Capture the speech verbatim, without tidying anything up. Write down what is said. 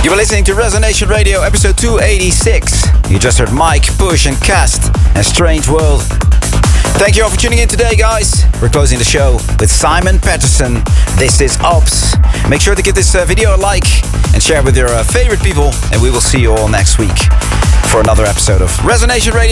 You were listening to Resonation Radio, episode two eighty-six. You just heard Mike, Push and Cast and Strange World. Thank you all for tuning in today, guys. We're closing the show with Simon Patterson. This is Ops. Make sure to give this uh, video a like and share with your uh, favorite people. And we will see you all next week for another episode of Resonation Radio.